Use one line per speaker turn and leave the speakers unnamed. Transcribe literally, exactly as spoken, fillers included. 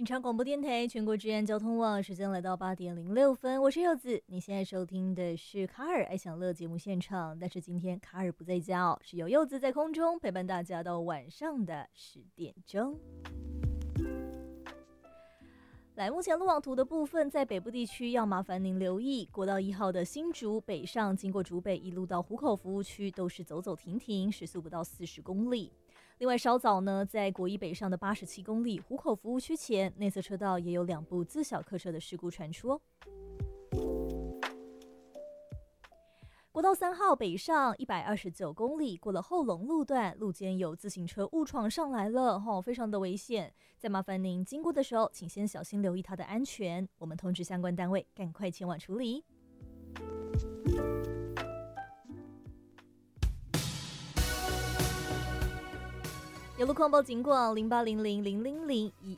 品尝广播电台全国治安交通网，时间来到八点零六分，我是柚子。你现在收听的是卡尔爱享乐节目现场，但是今天卡尔不在家哦，是由柚子在空中陪伴大家到晚上的十点钟。来，目前路网图的部分，在北部地区要麻烦您留意，国道一号的新竹北上，经过竹北一路到湖口服务区，都是走走停停，时速不到四十公里。另外，稍早呢，在国一北上的八十七公里湖口服务区前，内侧车道也有两部自小客车的事故传出哦。国道三号北上一百二十九公里，过了后龙路段，路肩有自行车误闯上来了，哦，非常的危险。再麻烦您经过的时候，请先小心留意它的安全。我们通知相关单位，赶快前往处理。有路况报警广零八零零零零零一